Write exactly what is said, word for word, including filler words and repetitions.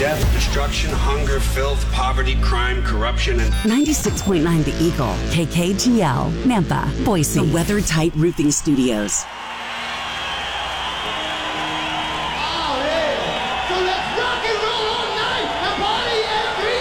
death, destruction, hunger, filth, poverty, crime, corruption, and ninety-six point nine The Eagle, K K G L, Nampa, Boise. The WeatherTight Roofing Studios.